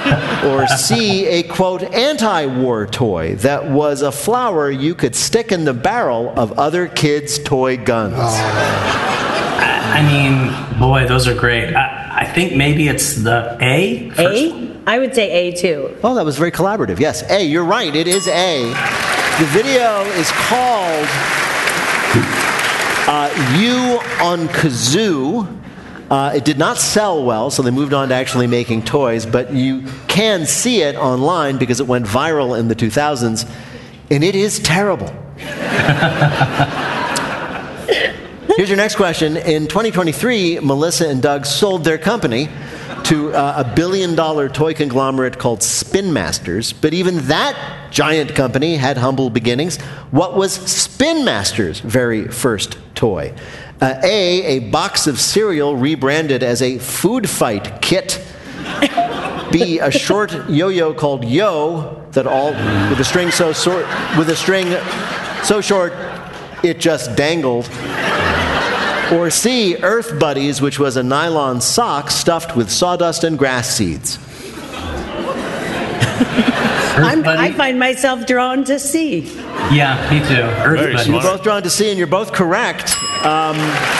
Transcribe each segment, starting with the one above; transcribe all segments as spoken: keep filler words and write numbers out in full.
Or C, a, quote, anti-war toy that was a flower you could stick in the barrel of other kids' toy guns. Oh. I, I mean, boy, those are great. I, I think maybe it's the A. First. A? I would say A, too. Oh, that was very collaborative. Yes, A, you're right. It is A. The video is called uh, You on Kazoo. Uh, it did not sell well, so they moved on to actually making toys, but you can see it online because it went viral in the two thousands, and it is terrible. Here's your next question. In twenty twenty-three, Melissa and Doug sold their company to uh, a billion-dollar toy conglomerate called Spin Masters, but even that giant company had humble beginnings. What was Spin Masters' very first toy? Uh, A, a box of cereal rebranded as a food fight kit. B, a short yo-yo called Yo that all with a string so short with a string so short it just dangled. Or C, Earth Buddies, which was a nylon sock stuffed with sawdust and grass seeds. I'm, I find myself drawn to C. Yeah, me too. Earth Buddies. You're both drawn to C, and you're both correct. Um,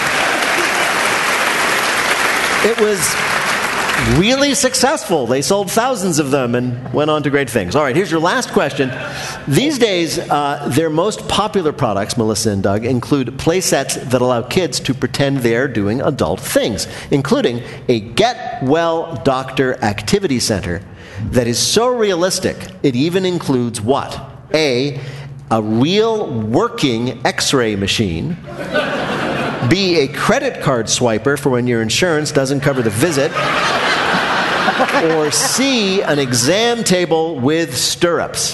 it was really successful. They sold thousands of them and went on to great things. All right, here's your last question. These days, uh, their most popular products, Melissa and Doug, include play sets that allow kids to pretend they're doing adult things, including a Get Well Doctor activity center that is so realistic, it even includes what? A, a real working x-ray machine. B, a credit card swiper for when your insurance doesn't cover the visit. Or C, an exam table with stirrups.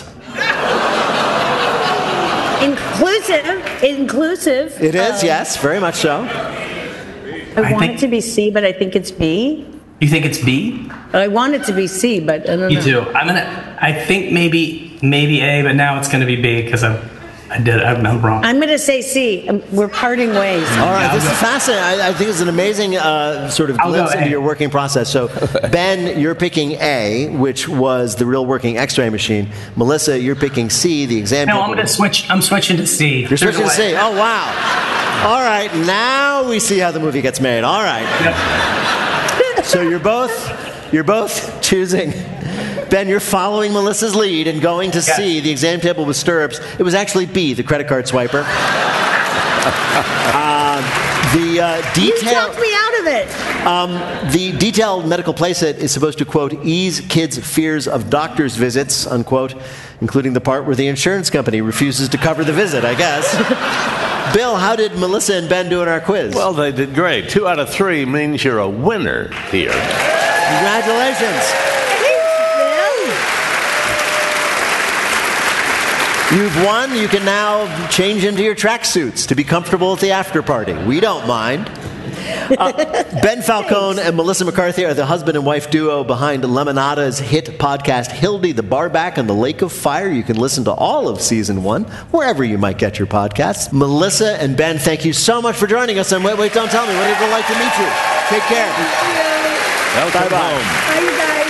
Inclusive. Inclusive. It is, um, yes, very much so. I, I want think- it to be C, but I think it's B. You think it's B? I want it to be C, but I don't Me know. too. I'm gonna. I think maybe maybe A, but now it's gonna be B because I I did. I'm, I'm wrong. I'm going to say C. Um, We're parting ways. All right, this is fascinating. I, I think it's an amazing uh, sort of I'll go glimpse into A. your working process. So, Ben, you're picking A, which was the real working X-ray machine. Melissa, you're picking C, the exam No, table. I'm gonna switch. I'm switching to C. You're switching to C. Oh, wow. All right, now we see how the movie gets made. All right. Yep. So you're both, you're both choosing. Ben, you're following Melissa's lead and going to Yes. C, the exam table with stirrups. It was actually B, the credit card swiper. uh, the uh, You detail. talked me out of it. Um, the detailed medical playset is supposed to, quote, ease kids' fears of doctor's visits, unquote, including the part where the insurance company refuses to cover the visit, I guess. Bill, how did Melissa and Ben do in our quiz? Well, they did great. Two out of three means you're a winner here. Congratulations. You've won. You can now change into your tracksuits to be comfortable at the after party. We don't mind. Uh, Ben Falcone and Melissa McCarthy are the husband and wife duo behind Lemonada's hit podcast Hildy the Barback and the Lake of Fire. You can listen to all of season one wherever you might get your podcasts. Melissa and Ben, thank you so much for joining us. And wait, wait, don't tell me. What a delight to meet you. Take care. Welcome Bye-bye. home. Bye, you guys.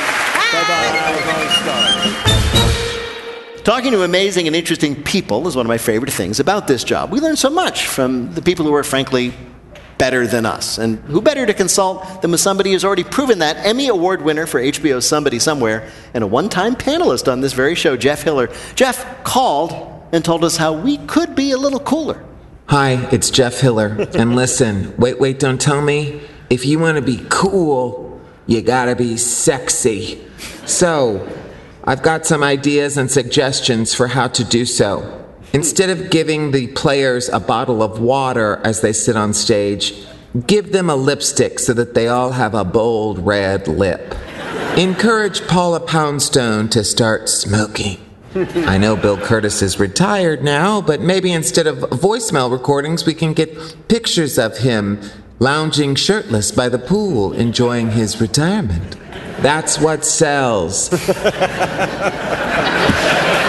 Talking to amazing and interesting people is one of my favorite things about this job. We learn so much from the people who are, frankly, better than us. And who better to consult than with somebody who's already proven that? Emmy Award winner for H B O's Somebody Somewhere and a one-time panelist on this very show, Jeff Hiller. Jeff called and told us how we could be a little cooler. Hi, it's Jeff Hiller. And listen, wait, wait, don't tell me. If you want to be cool, you gotta be sexy. So, I've got some ideas and suggestions for how to do so. Instead of giving the players a bottle of water as they sit on stage, give them a lipstick so that they all have a bold red lip. Encourage Paula Poundstone to start smoking. I know Bill Curtis is retired now, but maybe instead of voicemail recordings, we can get pictures of him lounging shirtless by the pool, enjoying his retirement. That's what sells.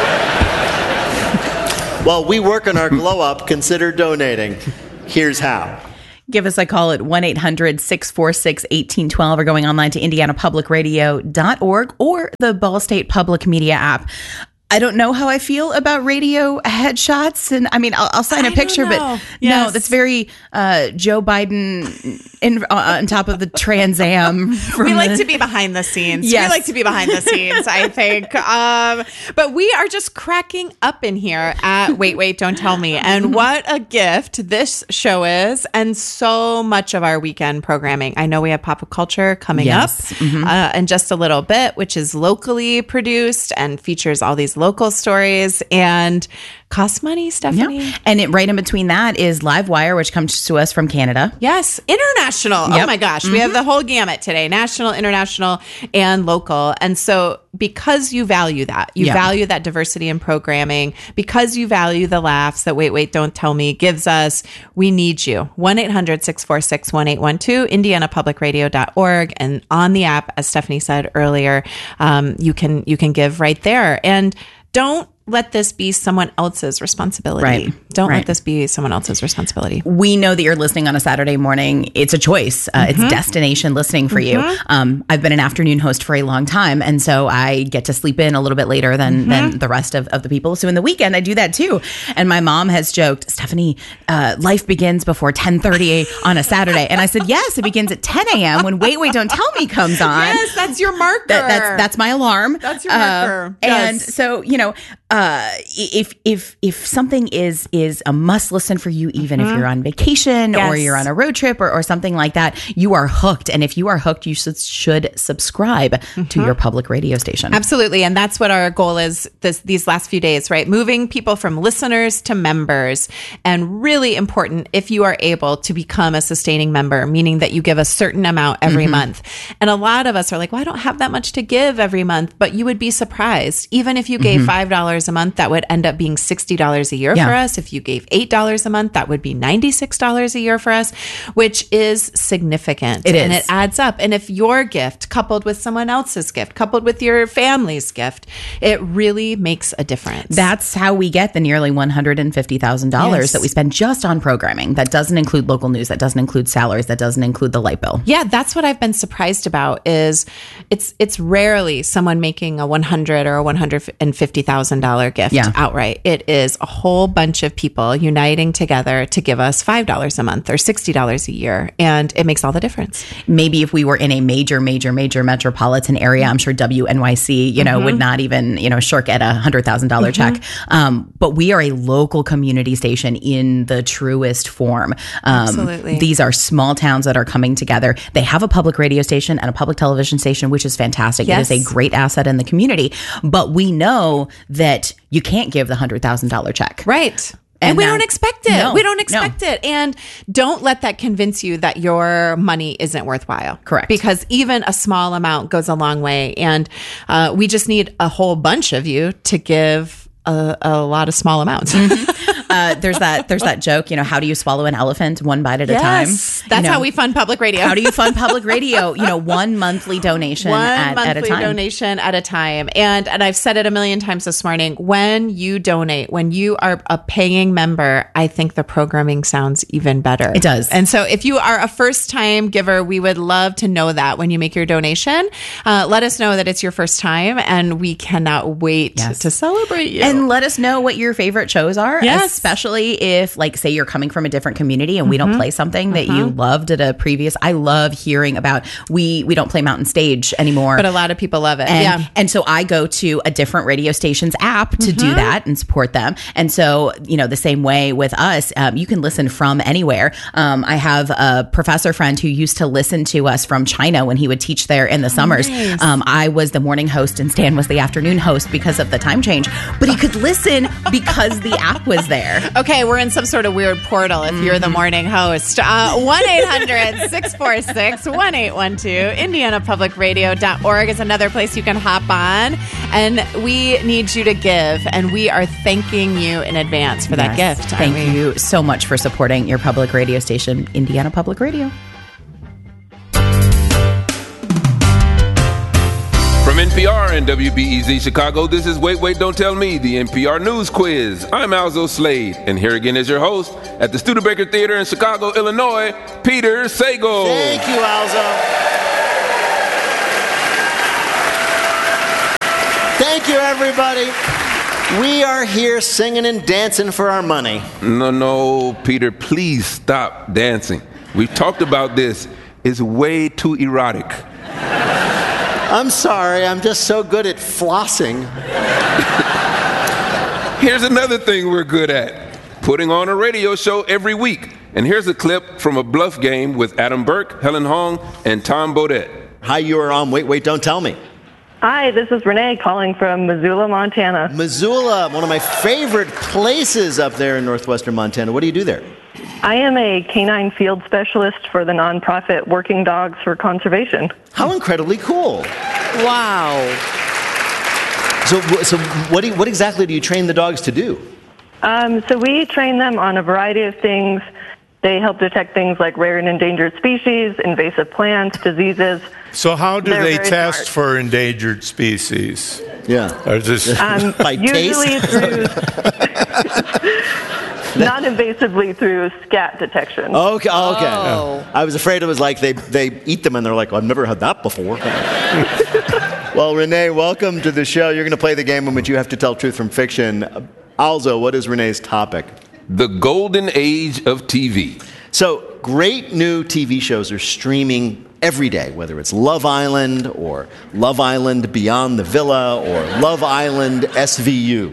While we work on our glow up, consider donating. Here's how. Give us a call at one eight hundred six four six one eight one two or going online to indiana public radio dot org or the Ball State Public Media app. I don't know how I feel about radio headshots. And I mean, I'll, I'll sign a I picture, don't but know. Yes. no, that's very uh, Joe Biden in, uh, on top of the Trans Am. We like the, to be behind the scenes. Yes. We like to be behind the scenes, I think. Um, but we are just cracking up in here at Wait, Wait, Don't Tell Me. And what a gift this show is, and so much of our weekend programming. I know we have Pop Culture coming Yes. up Mm-hmm. uh, in just a little bit, which is locally produced and features all these local stories and costs money, Stephanie. Yeah. And it, right in between that is Livewire, which comes to us from Canada. Yes, international. Oh Yep. my gosh, Mm-hmm. we have the whole gamut today, national, international, and local. And so because you value that, you Yeah. value that diversity in programming, because you value the laughs that Wait, Wait, Don't Tell Me gives us, we need you. one eight hundred six four six one eight one two, indiana public radio dot org. And on the app, as Stephanie said earlier, um, you can you can give right there. And don't let this be someone else's responsibility. Right. Don't Right. let this be someone else's responsibility. We know that you're listening on a Saturday morning. It's a choice. Uh, Mm-hmm. It's destination listening for you. Um, I've been an afternoon host for a long time, and so I get to sleep in a little bit later than Mm-hmm. than the rest of, of the people. So in the weekend, I do that too. And my mom has joked, Stephanie, uh, life begins before ten thirty on a Saturday. And I said, yes, it begins at ten a.m. when Wait, Wait, Don't Tell Me comes on. Yes, that's your marker. That, that's that's my alarm. That's your marker. Uh, and Yes. so you know, uh, if if if something is is a must listen for you, even if you're on vacation or Yes. you're on a road trip or, or something like that, you are hooked. And if you are hooked, you should, should subscribe to your public radio station. Absolutely. And that's what our goal is this these last few days, right? Moving people from listeners to members. And really important, if you are able to become a sustaining member, meaning that you give a certain amount every month. And a lot of us are like, well, I don't have that much to give every month, but you would be surprised. Even if you gave five dollars a month, that would end up being sixty dollars a year Yeah. for us. If you gave eight dollars a month, that would be ninety-six dollars a year for us, which is significant. It And is. it adds up. And if your gift coupled with someone else's gift, coupled with your family's gift, it really makes a difference. That's how we get the nearly one hundred fifty thousand dollars Yes. that we spend just on programming. That doesn't include local news. That doesn't include salaries. That doesn't include the light bill. Yeah, that's what I've been surprised about is it's it's rarely someone making a one hundred thousand dollars or a one hundred fifty thousand dollars gift Yeah. outright. It is a whole bunch of people uniting together to give us five dollars a month or sixty dollars a year. And it makes all the difference. Maybe if we were in a major, major, major metropolitan area, I'm sure W N Y C, you know, would not even, you know, shirk at a hundred thousand dollar check. Um, but we are a local community station in the truest form. Um, Absolutely. These are small towns that are coming together. They have a public radio station and a public television station, which is fantastic. Yes. It is a great asset in the community. But we know that you can't give the hundred thousand dollar check. Right. And, And we that- don't expect it. No, we don't no. expect it. And don't let that convince you that your money isn't worthwhile. Correct. Because even a small amount goes a long way. And uh, we just need a whole bunch of you to give a, a lot of small amounts. Uh, there's that. There's that joke. You know, how do you swallow an elephant one bite at a time? Yes. You That's know, how we fund public radio. How do you fund public radio? You know, one monthly donation One at, monthly at a time. donation at a time. And and I've said it a million times this morning. When you donate, when you are a paying member, I think the programming sounds even better. It does. And so if you are a first time giver, we would love to know that when you make your donation. Uh, let us know that it's your first time, and we cannot wait Yes. to celebrate you. And let us know what your favorite shows are, Yes. especially if, like, say you're coming from a different community and we don't play something that you loved at a previous. I love hearing about. We we don't play Mountain Stage anymore, but a lot of people love it. And, yeah. and so I go to a different radio station's app to do that and support them. And so, you know, the same way with us, um, you can listen from anywhere. Um, I have a professor friend who used to listen to us from China when he would teach there in the summers. nice. Um, I was the morning host and Stan was the afternoon host because of the time change, but he could listen because the app was there. Okay, we're in some sort of weird portal if you're the morning host. Uh, one eight hundred six four six one eight one two. indiana public radio dot org is another place you can hop on. And we need you to give. And we are thanking you in advance for that Yes. gift. Thank aren't we? you so much for supporting your public radio station, Indiana Public Radio. From N P R and W B E Z Chicago. This is Wait, Wait, Don't Tell Me, the N P R News Quiz. I'm Alzo Slade, and here again is your host at the Studebaker Theater in Chicago, Illinois, Peter Sagal. Thank you, Alzo. Thank you, everybody. We are here singing and dancing for our money. No, no, Peter, please stop dancing. We've talked about this. It's way too erotic. I'm sorry, I'm just so good at flossing. Here's another thing we're good at, putting on a radio show every week. And here's a clip from a bluff game with Adam Burke, Helen Hong, and Tom Bodette. Hi, you are on Wait, Wait, Don't Tell Me. Hi, this is Renee calling from Missoula, Montana. Missoula, one of my favorite places up there in northwestern Montana. What do you do there? I am a canine field specialist for the nonprofit Working Dogs for Conservation. How incredibly cool. Wow. So, so what, do you, what exactly do you train the dogs to do? Um, so we train them on a variety of things. They help detect things like rare and endangered species, invasive plants, diseases. So how do They're they very test smart. for endangered species? Yeah. Or just Um, By usually taste? through, non-invasively through scat detection. Okay, okay. Oh. I was afraid it was like they, they eat them and they're like, I've never had that before. Well, Renee, welcome to the show. You're going to play the game in which you have to tell truth from fiction. Alzo, what is Renee's topic? The golden age of T V. So, great new T V shows are streaming every day, whether it's Love Island or Love Island Beyond the Villa or Love Island S V U.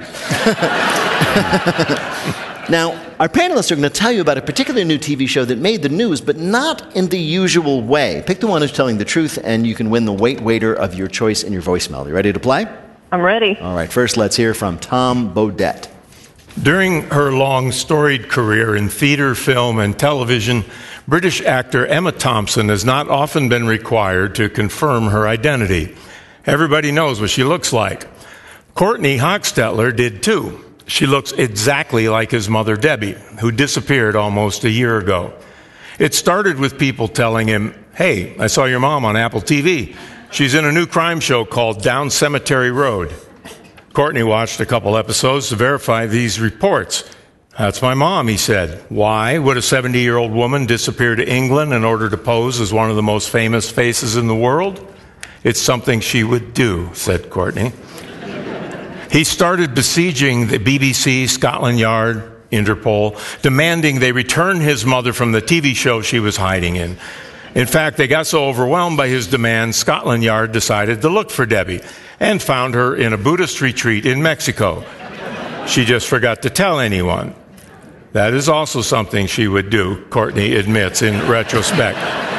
Now, our panelists are going to tell you about a particular new T V show that made the news, but not in the usual way. Pick the one who's telling the truth, and you can win the Wait Waiter of your choice in your voicemail. You ready to play? I'm ready. All right, first let's hear from Tom Bodette. During her long, storied career in theater, film, and television, British actor Emma Thompson has not often been required to confirm her identity. Everybody knows what she looks like. Courtney Hochstetler did too. She looks exactly like his mother, Debbie, who disappeared almost a year ago. It started with people telling him, "Hey, I saw your mom on Apple T V. She's in a new crime show called Down Cemetery Road." Courtney watched a couple episodes to verify these reports. "That's my mom," he said. "Why would a seventy-year-old woman disappear to England in order to pose as one of the most famous faces in the world? It's something she would do," said Courtney. He started besieging the B B C, Scotland Yard, Interpol, demanding they return his mother from the T V show she was hiding in. In fact, they got so overwhelmed by his demands, Scotland Yard decided to look for Debbie and found her in a Buddhist retreat in Mexico. She just forgot to tell anyone. That is also something she would do, Courtney admits in retrospect.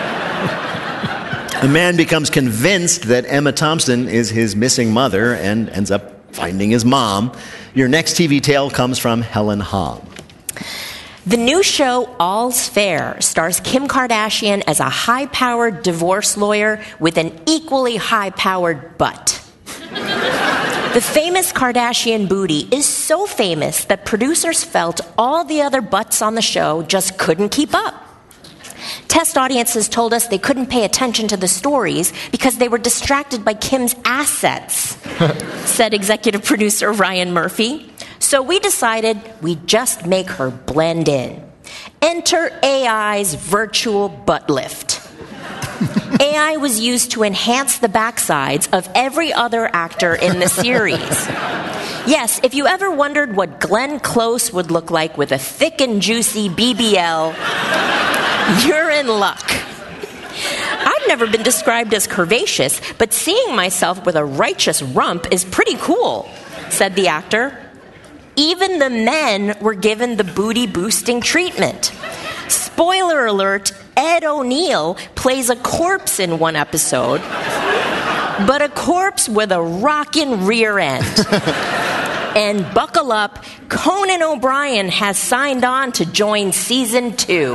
A man becomes convinced that Emma Thompson is his missing mother and ends up finding his mom. Your next T V tale comes from Helen Hong. The new show All's Fair stars Kim Kardashian as a high-powered divorce lawyer with an equally high-powered butt. The famous Kardashian booty is so famous that producers felt all the other butts on the show just couldn't keep up. Test audiences told us they couldn't pay attention to the stories because they were distracted by Kim's assets, said executive producer Ryan Murphy. So we decided we'd just make her blend in. Enter A I's virtual butt lift. A I was used to enhance the backsides of every other actor in the series. Yes, if you ever wondered what Glenn Close would look like with a thick and juicy B B L, you're in luck. I've never been described as curvaceous, but seeing myself with a righteous rump is pretty cool, said the actor. Even the men were given the booty-boosting treatment. Spoiler alert, Ed O'Neill plays a corpse in one episode, but a corpse with a rockin' rear end. And buckle up, Conan O'Brien has signed on to join season two.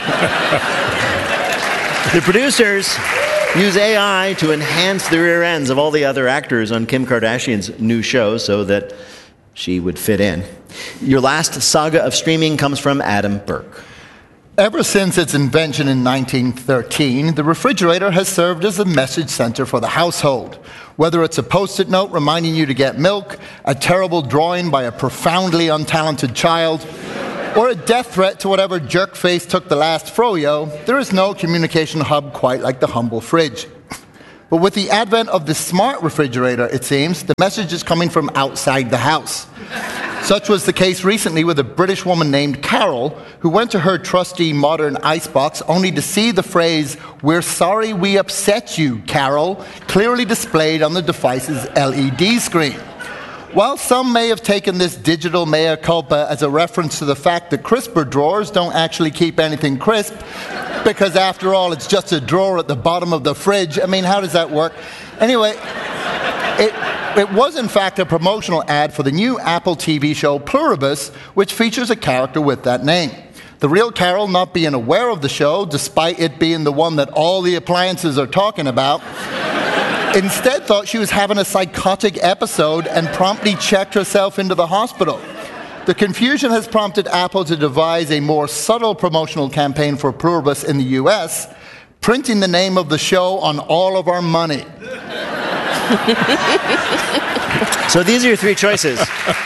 The producers use A I to enhance the rear ends of all the other actors on Kim Kardashian's new show so that she would fit in. Your last saga of streaming comes from Adam Burke. Ever since its invention in nineteen thirteen, the refrigerator has served as a message center for the household. Whether it's a post-it note reminding you to get milk, a terrible drawing by a profoundly untalented child, or a death threat to whatever jerk face took the last froyo, there is no communication hub quite like the humble fridge. But with the advent of the smart refrigerator, it seems, the message is coming from outside the house. Such was the case recently with a British woman named Carol, who went to her trusty modern icebox only to see the phrase, "We're sorry we upset you, Carol," clearly displayed on the device's L E D screen. While some may have taken this digital mea culpa as a reference to the fact that crisper drawers don't actually keep anything crisp, because after all, it's just a drawer at the bottom of the fridge. I mean, how does that work? Anyway, it, it was in fact a promotional ad for the new Apple T V show Pluribus, which features a character with that name. The real Carol, not being aware of the show, despite it being the one that all the appliances are talking about, instead thought she was having a psychotic episode and promptly checked herself into the hospital. The confusion has prompted Apple to devise a more subtle promotional campaign for Pluribus in the U S, printing the name of the show on all of our money. So these are your three choices.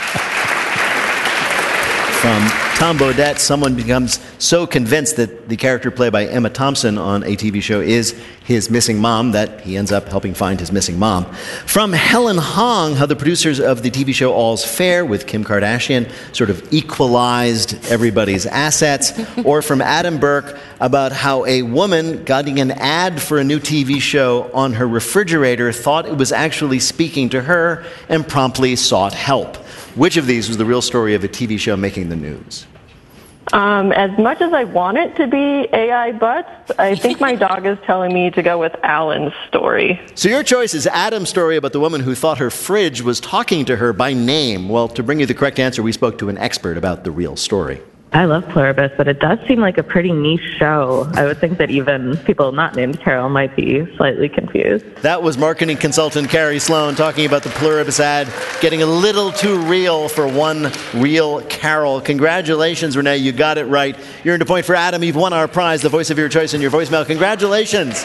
From Tom Bodett, someone becomes so convinced that the character played by Emma Thompson on a T V show is his missing mom that he ends up helping find his missing mom. From Helen Hong, how the producers of the T V show All's Fair with Kim Kardashian sort of equalized everybody's assets. Or from Adam Burke about how a woman getting an ad for a new T V show on her refrigerator thought it was actually speaking to her and promptly sought help. Which of these was the real story of a T V show making the news? Um, as much as I want it to be A I butts, I think my dog is telling me to go with Alan's story. So your choice is Adam's story about the woman who thought her fridge was talking to her by name. Well, to bring you the correct answer, we spoke to an expert about the real story. I love Pluribus, but it does seem like a pretty niche show. I would think that even people not named Carol might be slightly confused. That was marketing consultant Carrie Sloan talking about the Pluribus ad getting a little too real for one real Carol. Congratulations, Renee. You got it right. You're in a point for Adam. You've won our prize, the voice of your choice in your voicemail. Congratulations.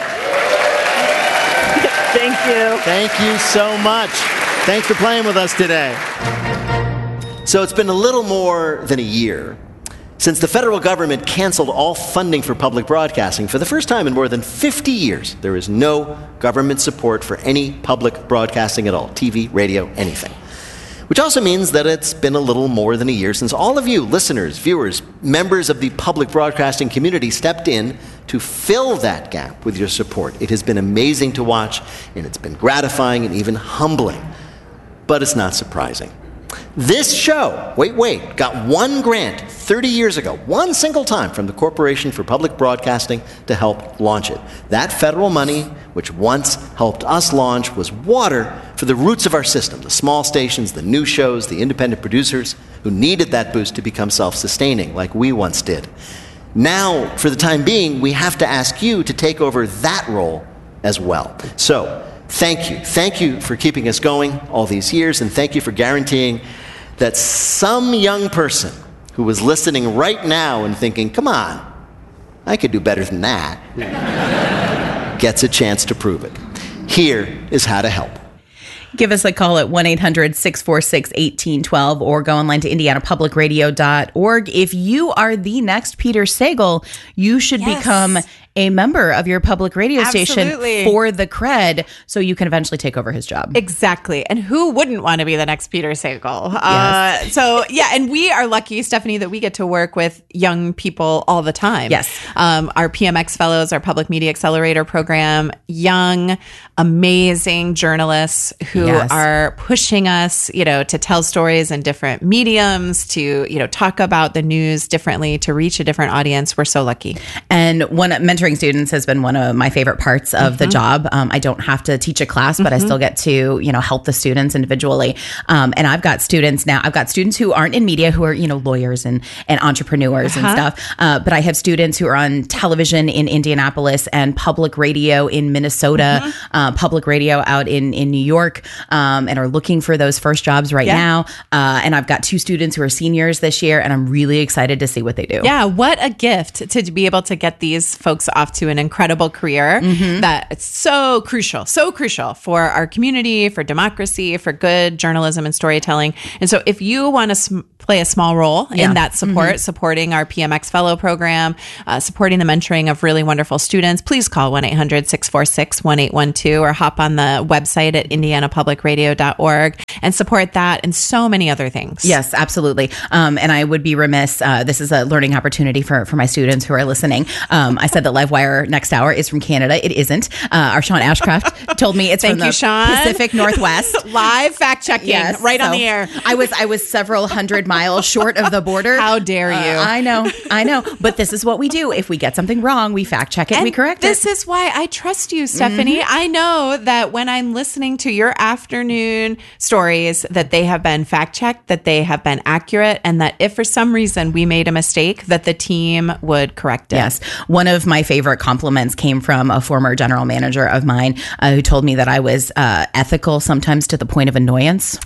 Thank you. Thank you so much. Thanks for playing with us today. So it's been a little more than a year since the federal government canceled all funding for public broadcasting. For the first time in more than fifty years, there is no government support for any public broadcasting at all, T V, radio, anything. Which also means that it's been a little more than a year since all of you, listeners, viewers, members of the public broadcasting community, stepped in to fill that gap with your support. It has been amazing to watch, and it's been gratifying and even humbling. But it's not surprising. This show, Wait, Wait, got one grant thirty years ago, one single time, from the Corporation for Public Broadcasting to help launch it. That federal money, which once helped us launch, was water for the roots of our system, the small stations, the new shows, the independent producers who needed that boost to become self-sustaining, like we once did. Now, for the time being, we have to ask you to take over that role as well. So, thank you. Thank you for keeping us going all these years, and thank you for guaranteeing that some young person who was listening right now and thinking, come on, I could do better than that, gets a chance to prove it. Here is how to help. Give us a call at one eight hundred six four six one eight one two or go online to indiana public radio dot org. If you are the next Peter Sagal, you should yes. become a member of your public radio Absolutely. station for the cred so you can eventually take over his job. Exactly. And who wouldn't want to be the next Peter Sagal? Yes. Uh, so, yeah, and we are lucky, Stephanie, that we get to work with young people all the time. Yes. Um, our P M X fellows, our Public Media Accelerator program, young, amazing journalists who Yes. are pushing us, you know, to tell stories in different mediums, to, you know, talk about the news differently, to reach a different audience. We're so lucky. And one mentor mentoring students has been one of my favorite parts of mm-hmm. the job. Um, I don't have to teach a class, but mm-hmm. I still get to, you know, help the students individually. Um, and I've got students now, I've got students who aren't in media, who are, you know, lawyers and, and entrepreneurs uh-huh. and stuff. Uh, but I have students who are on television in Indianapolis and public radio in Minnesota, mm-hmm. uh, public radio out in, in New York, um, and are looking for those first jobs right yeah. now. Uh, and I've got two students who are seniors this year, and I'm really excited to see what they do. Yeah. What a gift to be able to get these folks off to an incredible career mm-hmm. that it's so crucial, so crucial for our community, for democracy, for good journalism and storytelling. And so if you want to sm- play a small role yeah. in that support, mm-hmm. supporting our P M X Fellow program, uh, supporting the mentoring of really wonderful students, please call one eight hundred six four six one eight one two or hop on the website at indiana public radio dot org and support that and so many other things. Yes, absolutely. Um, and I would be remiss, uh, this is a learning opportunity for, for my students who are listening. Um, I said that Livewire Next Hour is from Canada. It isn't. Uh, our Sean Ashcraft told me it's Thank from the you, Sean. Pacific Northwest. Live fact checking yes, right so on the air. I was I was several hundred miles short of the border. How dare you? Uh, I know, I know. But this is what we do. If we get something wrong, we fact check it, and we correct this it. This is why I trust you, Stephanie. Mm-hmm. I know that when I'm listening to your afternoon stories, that they have been fact checked, that they have been accurate, and that if for some reason we made a mistake, that the team would correct it. Yes. One of my favorite compliments came from a former general manager of mine uh, who told me that I was uh, ethical sometimes to the point of annoyance.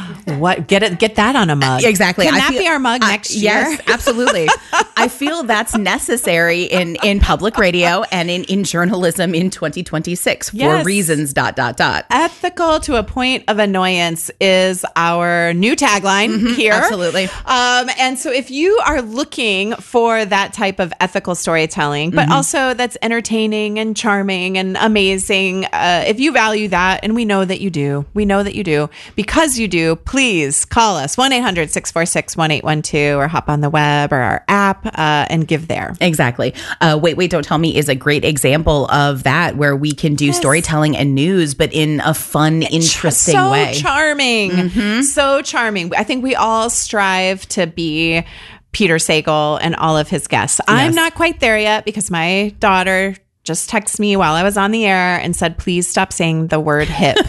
What? Get it? Get that on a mug. Exactly. Can I that feel, be our mug uh, next year? Yes, absolutely. I feel that's necessary in, in public radio and in, in journalism in twenty twenty-six for yes. reasons dot, dot, dot. Ethical to a point of annoyance is our new tagline mm-hmm, here. Absolutely. Um, and so if you are looking for that type of ethical storytelling, but mm-hmm. also that's entertaining and charming and amazing, uh, if you value that, and we know that you do, we know that you do, because you do, please call us one eight hundred six four six one eight one two or hop on the web or our app uh, and give there. Exactly. Uh, Wait, Wait, Don't Tell Me is a great example of that, where we can do yes. storytelling and news, but in a fun, interesting so way. So charming. Mm-hmm. So charming. I think we all strive to be Peter Sagal and all of his guests. Yes. I'm not quite there yet because my daughter just texted me while I was on the air and said, please stop saying the word hip.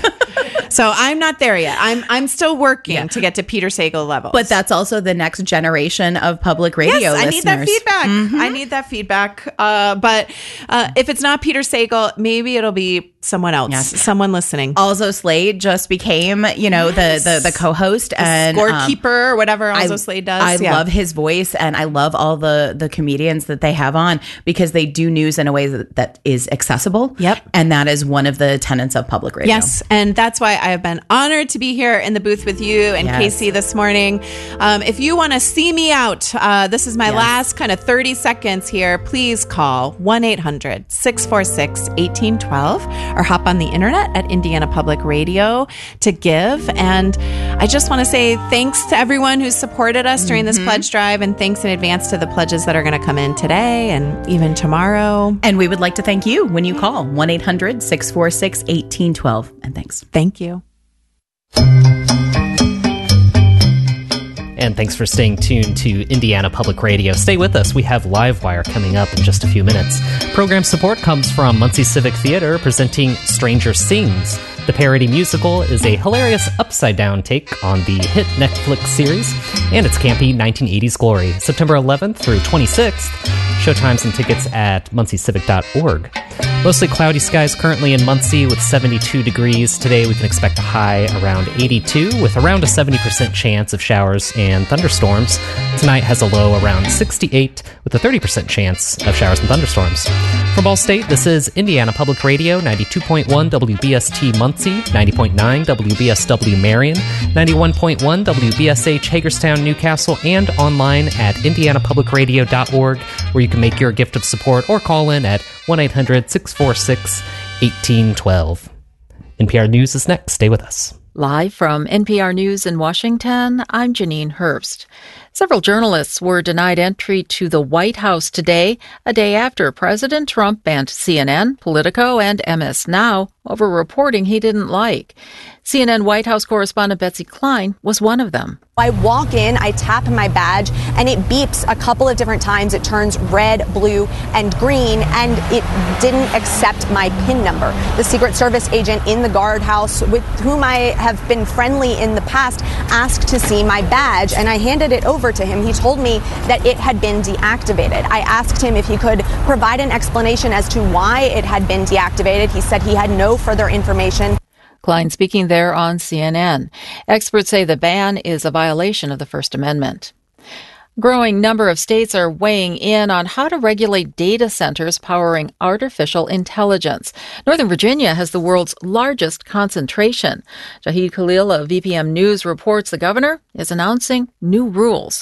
So I'm not there yet. I'm I'm still working yeah. to get to Peter Sagal levels. But that's also the next generation of public radio yes, listeners. I need that feedback. Mm-hmm. I need that feedback. Uh, but uh, if it's not Peter Sagal, maybe it'll be someone else, yes. someone listening. Alzo Slade just became, you know, yes. the, the the co-host the and scorekeeper, um, whatever Alzo I, Slade does. I yeah. love his voice, and I love all the the comedians that they have on, because they do news in a way that, that is accessible. Yep. And that is one of the tenets of public radio. Yes. And that's why I have been honored to be here in the booth with you and yes. Casey this morning. Um, if you want to see me out, uh, this is my yes. last kind of thirty seconds here. Please call one eight hundred six four six one eight one two or hop on the internet at Indiana Public Radio to give. And I just want to say thanks to everyone who supported us during this mm-hmm. pledge drive, and thanks in advance to the pledges that are going to come in today and even tomorrow. And we would like to thank you when you call one eight hundred six four six one eight one two. And thanks. Thank you. And thanks for staying tuned to Indiana Public Radio. Stay with us. We have Livewire coming up in just a few minutes. Program support comes from Muncie Civic Theater presenting Stranger Sings. The parody musical is a hilarious upside-down take on the hit Netflix series and its campy nineteen eighties glory. September eleventh through twenty-sixth. Showtimes and tickets at muncie civic dot org. Mostly cloudy skies currently in Muncie with seventy-two degrees. Today we can expect a high around eighty-two with around a seventy percent chance of showers and thunderstorms. Tonight has a low around sixty-eight with a thirty percent chance of showers and thunderstorms. From Ball State, this is Indiana Public Radio, ninety-two point one W B S T Muncie, ninety point nine W B S W Marion, ninety-one point one W B S H Hagerstown, Newcastle, and online at indiana public radio dot org, where you can make your gift of support or call in at one eight hundred six four six one eight one two. N P R News is next. Stay with us. Live from N P R News in Washington, I'm Janine Herbst. Several journalists were denied entry to the White House today, a day after President Trump banned C N N, Politico, and M S Now over reporting he didn't like. C N N White House correspondent Betsy Klein was one of them. I walk in, I tap my badge, and it beeps a couple of different times. It turns red, blue, and green, and it didn't accept my PIN number. The Secret Service agent in the guardhouse, with whom I have been friendly in the past, asked to see my badge, and I handed it over to him. He told me that it had been deactivated. I asked him if he could provide an explanation as to why it had been deactivated. He said he had no further information. Klein speaking there on C N N. Experts say the ban is a violation of the First Amendment. Growing number of states are weighing in on how to regulate data centers powering artificial intelligence. Northern Virginia has the world's largest concentration. Jahid Khalil of V P M News reports the governor is announcing new rules.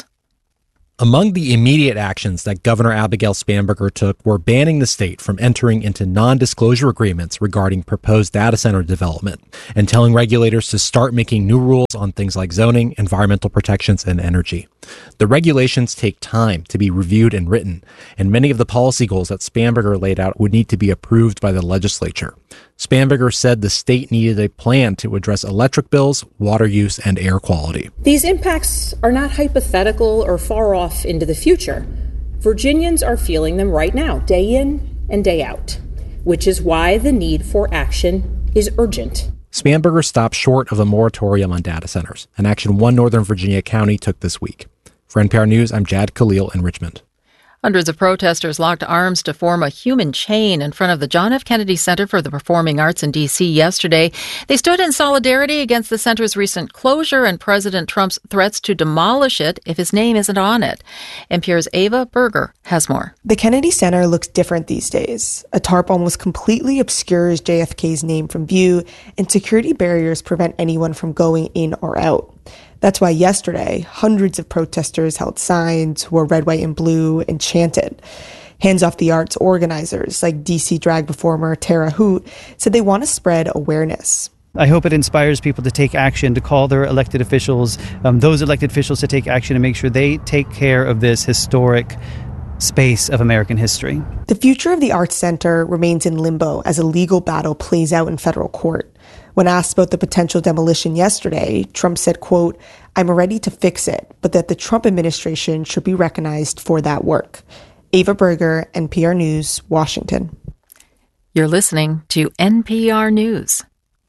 Among the immediate actions that Governor Abigail Spanberger took were banning the state from entering into non-disclosure agreements regarding proposed data center development and telling regulators to start making new rules on things like zoning, environmental protections, and energy. The regulations take time to be reviewed and written, and many of the policy goals that Spanberger laid out would need to be approved by the legislature. Spanberger said the state needed a plan to address electric bills, water use, and air quality. These impacts are not hypothetical or far off into the future. Virginians are feeling them right now, day in and day out, which is why the need for action is urgent. Spanberger stopped short of a moratorium on data centers, an action one Northern Virginia county took this week. For N P R News, I'm Jad Khalil in Richmond. Hundreds of protesters locked arms to form a human chain in front of the John F. Kennedy Center for the Performing Arts in D C yesterday. They stood in solidarity against the center's recent closure and President Trump's threats to demolish it if his name isn't on it. N P R's Ava Berger has more. The Kennedy Center looks different these days. A tarp almost completely obscures J F K's name from view, and security barriers prevent anyone from going in or out. That's why yesterday, hundreds of protesters held signs, wore red, white, and blue, and chanted. Hands Off the Arts organizers, like D C drag performer Tara Hoot, said they want to spread awareness. I hope it inspires people to take action, to call their elected officials, um, those elected officials to take action and make sure they take care of this historic space of American history. The future of the Arts Center remains in limbo as a legal battle plays out in federal court. When asked about the potential demolition yesterday, Trump said, quote, "I'm ready to fix it, but that the Trump administration should be recognized for that work." Ava Berger, N P R News, Washington. You're listening to N P R News.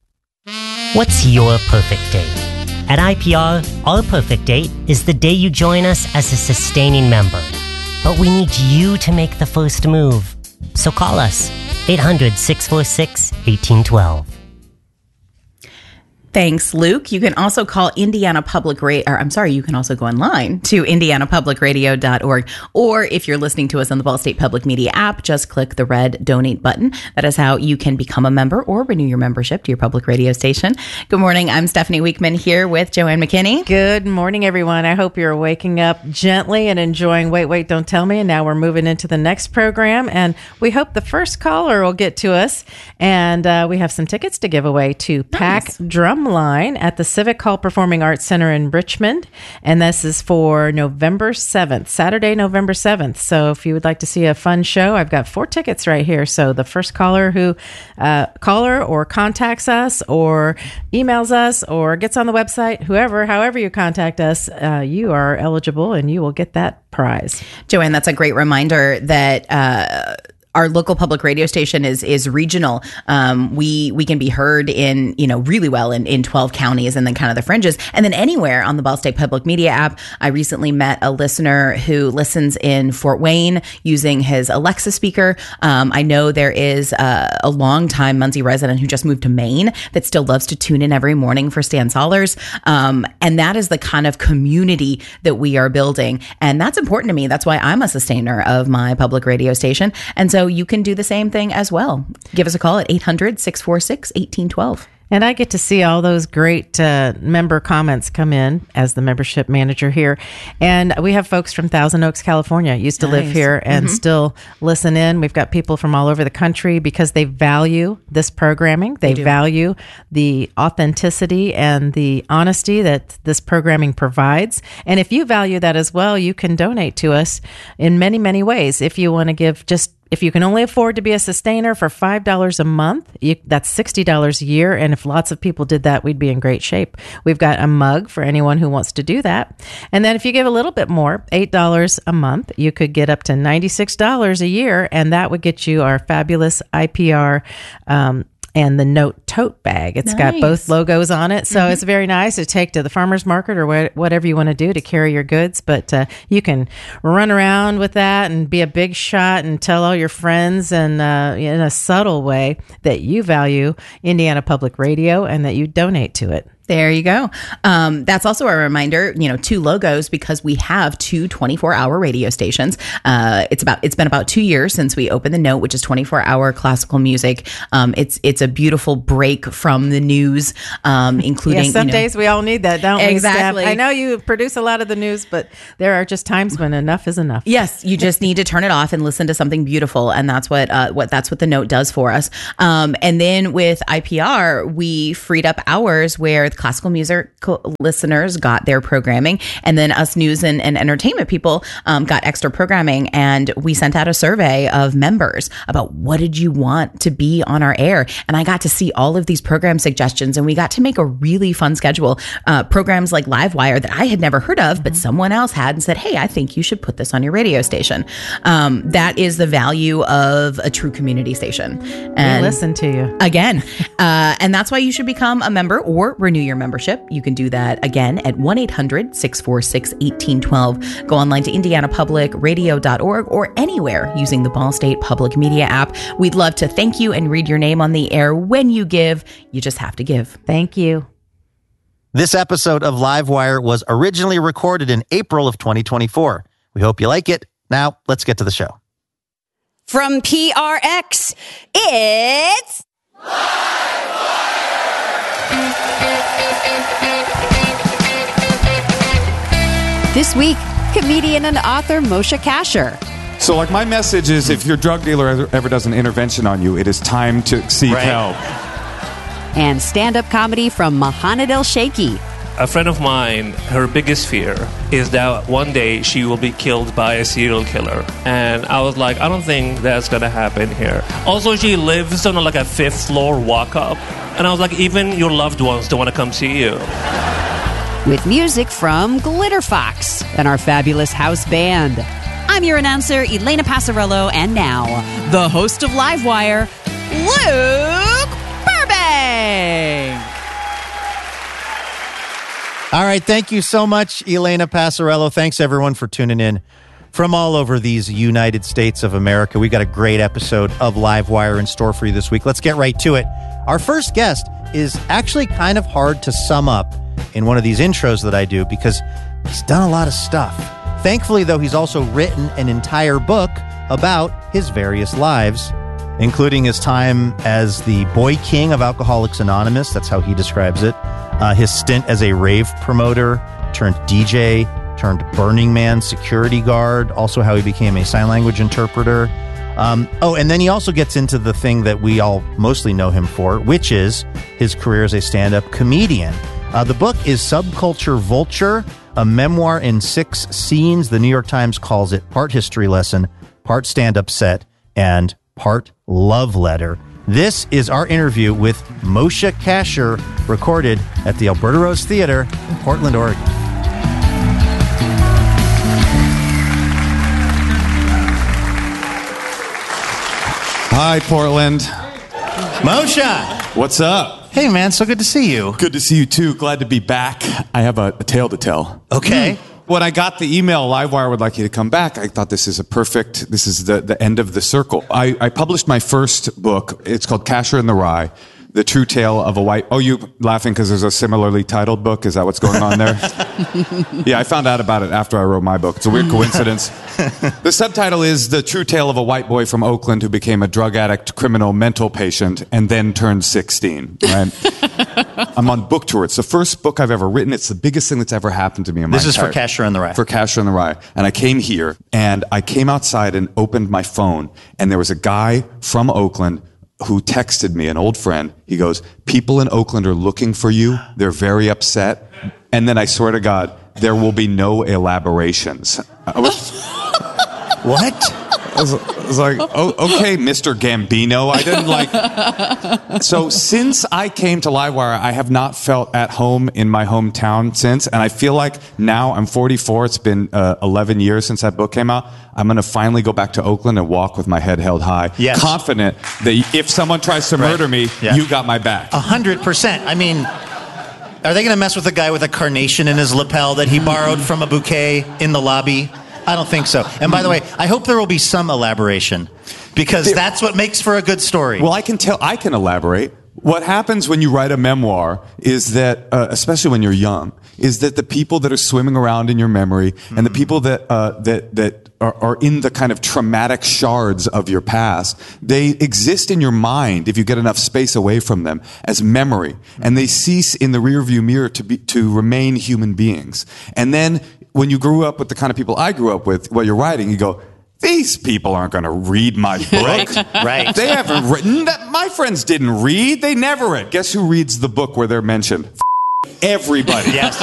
What's your perfect date? At I P R, our perfect date is the day you join us as a sustaining member. But we need you to make the first move. So call us, eight hundred, six four six, one eight one two. Thanks, Luke. You can also call Indiana Public Radio, or I'm sorry, you can also go online to indiana public radio dot org. Or if you're listening to us on the Ball State Public Media app, just click the red donate button. That is how you can become a member or renew your membership to your public radio station. Good morning. I'm Stephanie Weekman here with Joanne McKinney. Good morning, everyone. I hope you're waking up gently and enjoying Wait, Wait, Don't Tell Me. And now we're moving into the next program. And we hope the first caller will get to us. And uh, we have some tickets to give away to Pack nice. Drum Line at the Civic Hall Performing Arts Center in Richmond. And this is for November seventh, Saturday, November seventh. So if you would like to see a fun show, I've got four tickets right here. So the first caller who uh, caller or contacts us or emails us or gets on the website, whoever, however you contact us, uh, you are eligible and you will get that prize. Joanne, that's a great reminder that uh, our local public radio station is is regional. Um, we we can be heard in, you know, really well in, in twelve counties and then kind of the fringes and then anywhere on the Ball State Public Media app. I recently met a listener who listens in Fort Wayne using his Alexa speaker. Um, I know there is a, a longtime Muncie resident who just moved to Maine that still loves to tune in every morning for Stan Sollers. Um, and that is the kind of community that we are building. And that's important to me. That's why I'm a sustainer of my public radio station. And so you can do the same thing as well. Give us a call at eight hundred, six four six, one eight one two. And I get to see all those great uh, member comments come in as the membership manager here. And we have folks from Thousand Oaks, California, used to nice. live here and mm-hmm. still listen in. We've got people from all over the country because they value this programming. They, they value the authenticity and the honesty that this programming provides. And if you value that as well, you can donate to us in many, many ways. If you want to give just if you can only afford to be a sustainer for five dollars a month, you, that's sixty dollars a year. And if lots of people did that, we'd be in great shape. We've got a mug for anyone who wants to do that. And then if you give a little bit more, eight dollars a month, you could get up to ninety-six dollars a year. And that would get you our fabulous I P R um, and the Note tote bag. It's nice. Got both logos on it. So mm-hmm. it's very nice to take to the farmer's market or wh- whatever you want to do to carry your goods. But uh, you can run around with that and be a big shot and tell all your friends and uh, in a subtle way that you value Indiana Public Radio and that you donate to it. There you go. Um, that's also a reminder, you know, two logos, because we have two twenty-four hour radio stations. Uh, it's about, it's been about two years since we opened the Note, which is twenty-four hour classical music. Um, it's, it's a beautiful break from the news, um, including, yeah, some you know, days we all need that, don't exactly. we, Steph? I know you produce a lot of the news, but there are just times when enough is enough. Yes. You just need to turn it off and listen to something beautiful. And that's what, uh, what, that's what the Note does for us. Um, and then with I P R, we freed up hours where classical music listeners got their programming, and then us news and, and entertainment people um, got extra programming. And we sent out a survey of members about what did you want to be on our air, and I got to see all of these program suggestions, and we got to make a really fun schedule. Uh, programs like Livewire that I had never heard of, but someone else had, and said, hey, I think you should put this on your radio station. Um, that is the value of a true community station. And we listen to you again, uh, and that's why you should become a member or renew your membership. You can do that again at one eight hundred six four six one eight one two. Go online to indiana public radio dot org or anywhere using the Ball State Public Media app. We'd love to thank you and read your name on the air when you give. You just have to give. Thank you. This episode of Livewire was originally recorded in April of twenty twenty-four. We hope you like it. Now, let's get to the show. From P R X, it's this week, comedian and author Moshe Kasher. So, like, my message is, if your drug dealer ever, ever does an intervention on you, it is time to seek right. help. And stand-up comedy from Mahanad El-Sheikhi. A friend of mine, her biggest fear is that one day she will be killed by a serial killer. And I was like, I don't think that's going to happen here. Also, she lives on like a fifth floor walk-up. And I was like, even your loved ones don't want to come see you. With music from Glitter Fox and our fabulous house band. I'm your announcer, Elena Passarello, and now, the host of Livewire, Luke Burbank. All right, thank you so much, Elena Passarello. Thanks, everyone, for tuning in from all over these United States of America. We've got a great episode of Livewire in store for you this week. Let's get right to it. Our first guest is actually kind of hard to sum up in one of these intros that I do because he's done a lot of stuff. Thankfully, though, he's also written an entire book about his various lives, including his time as the boy king of Alcoholics Anonymous. That's how he describes it. Uh, his stint as a rave promoter, turned D J, turned Burning Man security guard, also how he became a sign language interpreter. Um, oh, and then he also gets into the thing that we all mostly know him for, which is his career as a stand-up comedian. Uh, the book is Subculture Vulture, a memoir in six scenes. The New York Times calls it part history lesson, part stand-up set, and part love letter. This is our interview with Moshe Kasher, recorded at the Alberta Rose Theater in Portland, Oregon. Hi, Portland. Moshe! What's up? Hey, man, so good to see you. Good to see you, too. Glad to be back. I have a, a tale to tell. Okay. Mm. When I got the email, Livewire would like you to come back, I thought this is a perfect, this is the, the end of the circle. I, I published my first book. It's called Kasher and the Rye, The True Tale of a White... Oh, you laughing because there's a similarly titled book? Is that what's going on there? Yeah, I found out about it after I wrote my book. It's a weird coincidence. The subtitle is The True Tale of a White Boy from Oakland who became a drug addict, criminal, mental patient, and then turned sixteen. Right? I'm on book tour. It's the first book I've ever written. It's the biggest thing that's ever happened to me in my This is entire, for Kasher and the Rye. For Kasher and the Rye. And I came here, and I came outside and opened my phone, and there was a guy from Oakland who texted me, an old friend. He goes, people in Oakland are looking for you. They're very upset. And then I swear to God, there will be no elaborations. I was, what? I was, I was like, oh, okay, Mister Gambino. I didn't like. So since I came to Livewire, I have not felt at home in my hometown since. And I feel like now I'm forty-four. It's been uh, eleven years since that book came out. I'm going to finally go back to Oakland and walk with my head held high. Yes. Confident that if someone tries to murder me, Yeah. you got my back. A hundred percent. I mean, are they going to mess with the guy with a carnation in his lapel that he borrowed from a bouquet in the lobby? I don't think so. And by the way, I hope there will be some elaboration, because that's what makes for a good story. Well, I can tell, I can elaborate. What happens when you write a memoir is that, uh, especially when you're young, is that the people that are swimming around in your memory and the people that, uh, that, that are, are in the kind of traumatic shards of your past, they exist in your mind, if you get enough space away from them, as memory. And they cease in the rearview mirror to be, to remain human beings. And then when you grew up with the kind of people I grew up with, while you're writing, you go, these people aren't going to read my book. Right, right. They haven't written that. My friends didn't read. They never read. Guess who reads the book where they're mentioned? Everybody. Yes.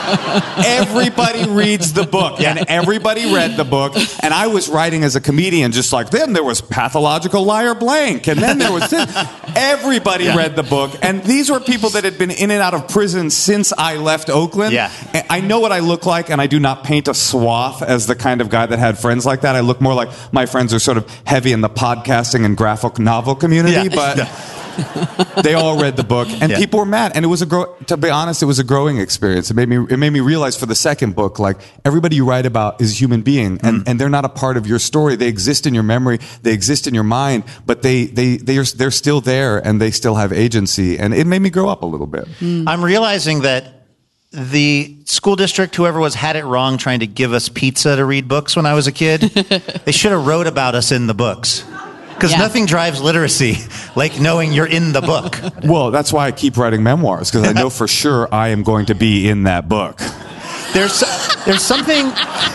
Everybody reads the book. Yeah. And everybody read the book. And I was writing as a comedian, just like, then there was Pathological Liar Blank. And then there was this. Everybody Yeah. read the book. And these were people that had been in and out of prison since I left Oakland. Yeah. And I know what I look like, and I do not paint a swath as the kind of guy that had friends like that. I look more like my friends are sort of heavy in the podcasting and graphic novel community, Yeah. but... Yeah. They all read the book, and Yeah. people were mad. And it was a grow. To be honest, it was a growing experience. It made me. It made me realize for the second book, like everybody you write about is a human being, and, Mm. and they're not a part of your story. They exist in your memory. They exist in your mind, but they they they are they're still there, and they still have agency. And it made me grow up a little bit. I'm realizing that the school district, whoever was, had it wrong trying to give us pizza to read books when I was a kid. They should have wrote about us in the books. Because Yeah. nothing drives literacy like knowing you're in the book. Well, that's why I keep writing memoirs, because I know for sure I am going to be in that book. There's there's something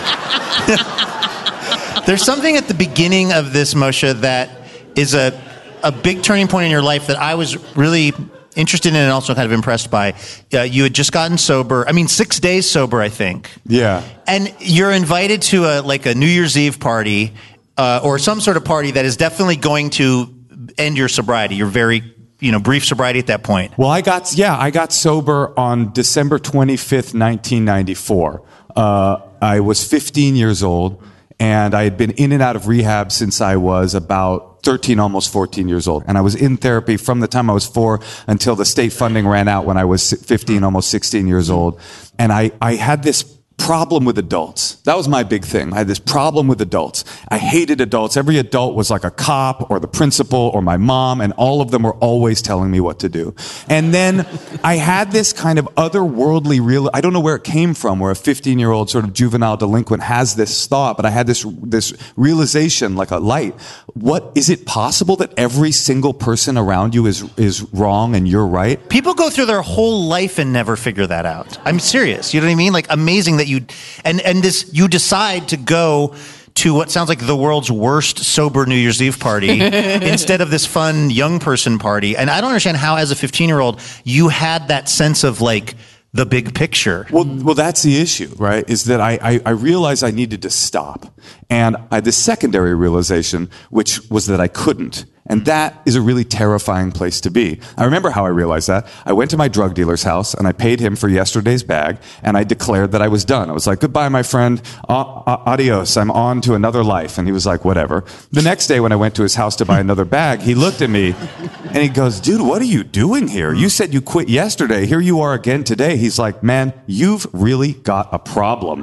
there's something at the beginning of this, Moshe, that is a a big turning point in your life that I was really interested in and also kind of impressed by. Uh, you had just gotten sober. I mean, six days sober, I think. Yeah. And you're invited to a like a New Year's Eve party. Uh, or some sort of party that is definitely going to end your sobriety. You're very, you know, brief sobriety at that point. Well, I got, yeah, I got sober on December twenty-fifth, nineteen ninety-four. Uh, I was fifteen years old, and I had been in and out of rehab since I was about thirteen, almost fourteen years old. And I was in therapy from the time I was four until the state funding ran out when I was fifteen, almost sixteen years old. And I, I had this problem with adults. That was my big thing. I had this problem with adults. I hated adults. Every adult was like a cop or the principal or my mom, and all of them were always telling me what to do. And then I had this kind of otherworldly real, I don't know where it came from, where a fifteen-year-old sort of juvenile delinquent has this thought, but I had this this realization, like a light. What, is it possible that every single person around you is is wrong and you're right? People go through their whole life and never figure that out. I'm serious. You know what I mean? Like, amazing that you and and this you decide to go to what sounds like the world's worst sober New Year's Eve party instead of this fun young person party. And I don't understand how, as a fifteen-year-old, you had that sense of like the big picture. Well, well, that's the issue, right? Is that I, I, I realized I needed to stop. And I had this secondary realization, which was that I couldn't. And that is a really terrifying place to be. I remember how I realized that. I went to my drug dealer's house and I paid him for yesterday's bag, and I declared that I was done. I was like, goodbye, my friend. Adios. I'm on to another life. And he was like, whatever. The next day when I went to his house to buy another bag, he looked at me and he goes, dude, what are you doing here? You said you quit yesterday. Here you are again today. He's like, man, you've really got a problem.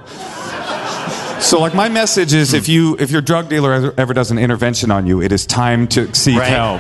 So, like, my message is, if you if your drug dealer ever, ever does an intervention on you, it is time to seek Right. help.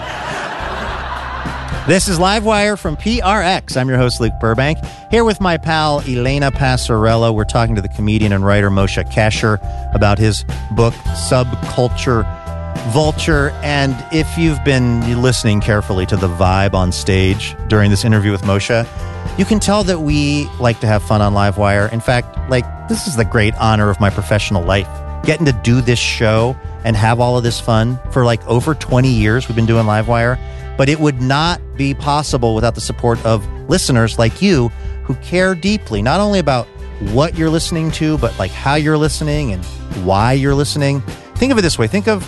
This is Livewire from P R X. I'm your host, Luke Burbank, here with my pal, Elena Passarello. We're talking to the comedian and writer Moshe Kasher about his book, Subculture Vulture. And if you've been listening carefully to the vibe on stage during this interview with Moshe, you can tell that we like to have fun on Livewire. In fact, like, this is the great honor of my professional life, getting to do this show and have all of this fun for like over twenty years. We've been doing Livewire, but it would not be possible without the support of listeners like you who care deeply, not only about what you're listening to, but like how you're listening and why you're listening. Think of it this way. Think of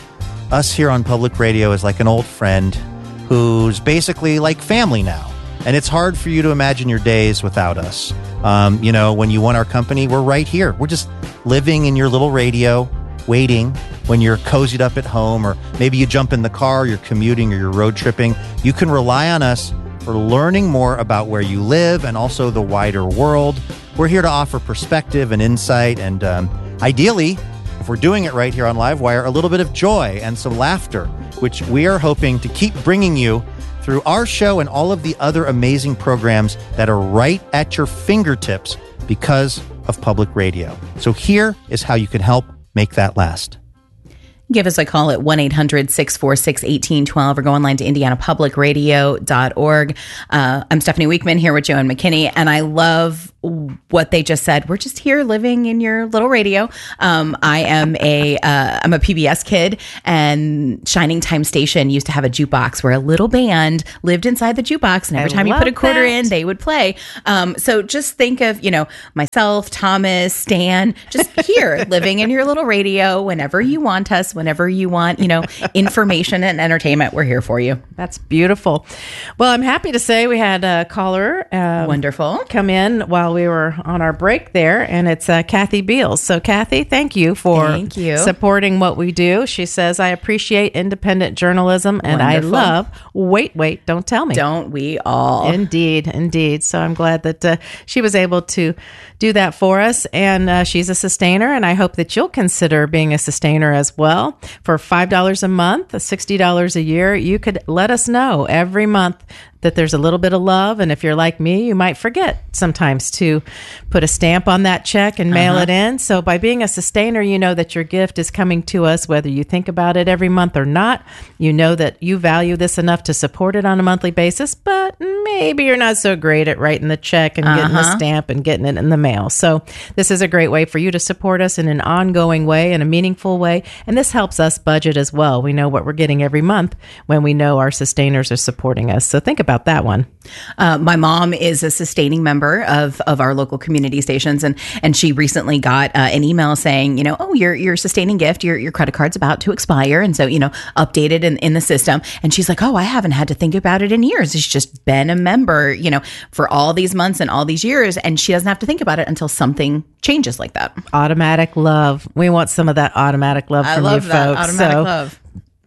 us here on public radio is like an old friend who's basically like family now. And it's hard for you to imagine your days without us. Um, you know, when you want our company, we're right here. We're just living in your little radio, waiting when you're cozied up at home, or maybe you jump in the car, you're commuting, or you're road tripping. You can rely on us for learning more about where you live and also the wider world. We're here to offer perspective and insight, and um, ideally, if we're doing it right here on Livewire, a little bit of joy and some laughter, which we are hoping to keep bringing you through our show and all of the other amazing programs that are right at your fingertips because of public radio. So here is how you can help make that last. Give us a call at one eight hundred six four six one eight one two or go online to indiana public radio dot org. Uh, I'm Stephanie Weekman here with Joanne McKinney, and I love what they just said. We're just here living in your little radio. Um, I am a uh, I'm a P B S kid, and Shining Time Station used to have a jukebox where a little band lived inside the jukebox, and every I time you put a love quarter that. in, they would play. Um, so just think of, you know, myself, Thomas, Stan, just here living in your little radio whenever you want us, whenever you want, you know, information and entertainment. We're here for you. That's beautiful. Well, I'm happy to say we had a caller. Um, Wonderful. Come in while we were on our break there, and it's uh, Kathy Beals. So, Kathy, thank you for Thank you. supporting what we do. She says, I appreciate independent journalism, and Wonderful. I love Wait, Wait, Don't Tell Me. Don't we all? Indeed, indeed. So I'm glad that uh, she was able to do that for us, and uh, she's a sustainer, and I hope that you'll consider being a sustainer as well. For five dollars a month, sixty dollars a year, you could let us know every month that there's a little bit of love. And if you're like me, you might forget sometimes to put a stamp on that check and mail Uh-huh. it in. So by being a sustainer, you know that your gift is coming to us, whether you think about it every month or not. You know that you value this enough to support it on a monthly basis, but maybe you're not so great at writing the check and getting the Uh-huh. stamp and getting it in the mail. So this is a great way for you to support us in an ongoing way, in a meaningful way. And this helps us budget as well. We know what we're getting every month when we know our sustainers are supporting us. So think about that one. Uh, my mom is a sustaining member of, of our local community stations, and and she recently got uh, an email saying, you know, oh, your your sustaining gift, your your credit card's about to expire, and so, you know, updated in, in the system. And she's like, oh, I haven't had to think about it in years. She's just been a member, you know, for all these months and all these years, and she doesn't have to think about it until something changes like that. Automatic love. We want some of that automatic love I from love you that folks. automatic So love.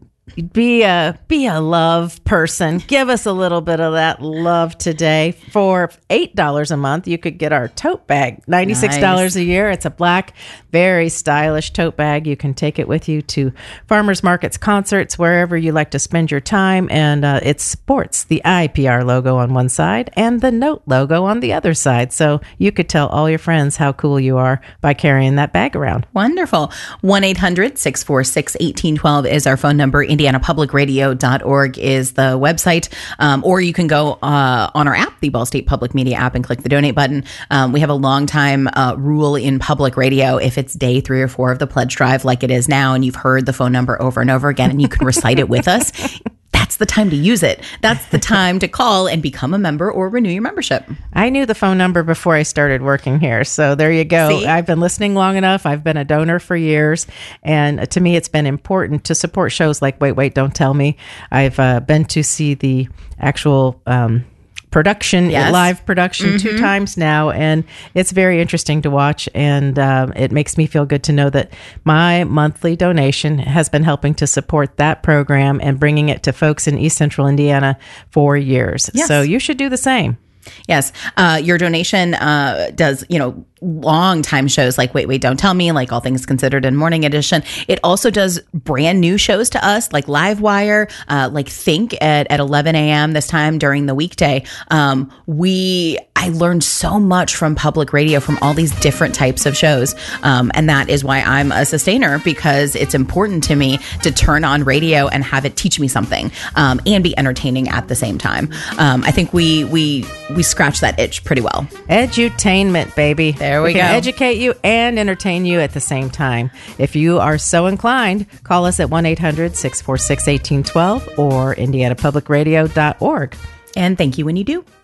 Be a be a love person. Give us a little bit of that love today. For eight dollars a month, you could get our tote bag. ninety-six dollars Nice. a year. It's a black, very stylish tote bag. You can take it with you to farmers markets, concerts, wherever you like to spend your time. And uh, it sports the I P R logo on one side and the Note logo on the other side. So you could tell all your friends how cool you are by carrying that bag around. Wonderful. one eight hundred six four six one eight one two is our phone number. indiana public radio dot org is the website. Um, or you can go uh, on our app, the Ball State Public Media app, and click the donate button. Um, we have a long time uh, rule in public radio. If it's day three or four of the pledge drive, like it is now, and you've heard the phone number over and over again, and you can recite it with us, that's the time to use it. That's the time to call and become a member or renew your membership. I knew the phone number before I started working here. So there you go. See? I've been listening long enough. I've been a donor for years. And to me, it's been important to support shows like Wait, Wait, Don't Tell Me. I've uh, been to see the actual um, production, Yes. live production two Mhm. times now. And it's very interesting to watch. And um, it makes me feel good to know that my monthly donation has been helping to support that program and bringing it to folks in East Central Indiana for years. Yes. So you should do the same. Yes. Uh, your donation uh, does, you know, long time shows like Wait, Wait, Don't Tell Me, like All Things Considered and Morning Edition. It also does brand new shows to us like Livewire, uh, like Think at, at eleven a.m. this time during the weekday. Um, we, I learned so much from public radio, from all these different types of shows. Um, and that is why I'm a sustainer, because it's important to me to turn on radio and have it teach me something um, and be entertaining at the same time. Um, I think we, we, we scratch that itch pretty well. Edutainment, baby. There we, we can go. educate you and entertain you at the same time. If you are so inclined, call us at one eight hundred six four six one eight one two or indiana public radio dot org. And thank you when you do.